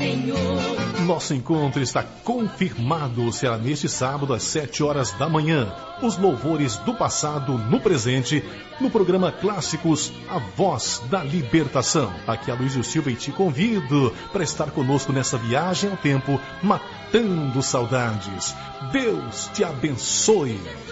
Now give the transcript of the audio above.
Nosso encontro está confirmado. Será neste sábado às 7 horas da manhã. Os louvores do passado no presente, no programa Clássicos, a Voz da Libertação. Aqui é Luísio Silva e te convido para estar conosco nessa viagem ao tempo, matando saudades. Deus te abençoe.